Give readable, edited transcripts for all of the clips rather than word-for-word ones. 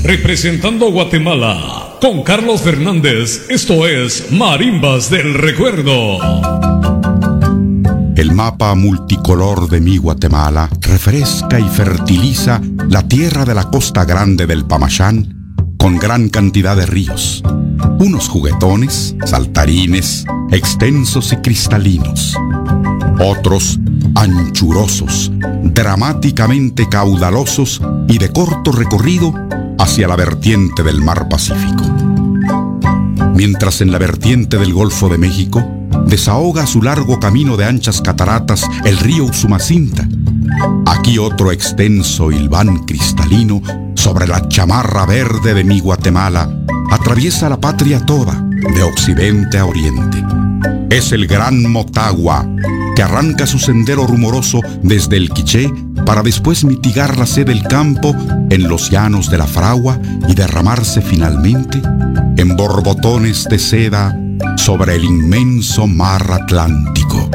Representando a Guatemala, con Carlos Fernández, esto es Marimbas del Recuerdo. El mapa multicolor de mi Guatemala refresca y fertiliza la tierra de la costa grande del Pamachán con gran cantidad de ríos, unos juguetones, saltarines, extensos y cristalinos, otros anchurosos, dramáticamente caudalosos y de corto recorrido hacia la vertiente del mar Pacífico. Mientras en la vertiente del Golfo de México desahoga su largo camino de anchas cataratas el río Usumacinta, aquí otro extenso hilván cristalino sobre la chamarra verde de mi Guatemala atraviesa la patria toda, de occidente a oriente. Es el gran Motagua, que arranca su sendero rumoroso desde el Quiché para después mitigar la sed del campo en los llanos de la Fragua y derramarse finalmente en borbotones de seda sobre el inmenso mar Atlántico.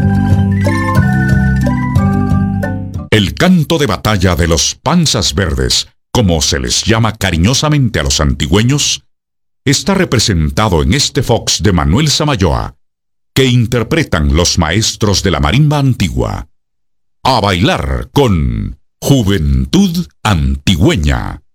El canto de batalla de los Panzas Verdes, como se les llama cariñosamente a los antigüeños, está representado en este fox de Manuel Samayoa, que interpretan los maestros de la marimba antigua. A bailar con Juventud Antigüeña.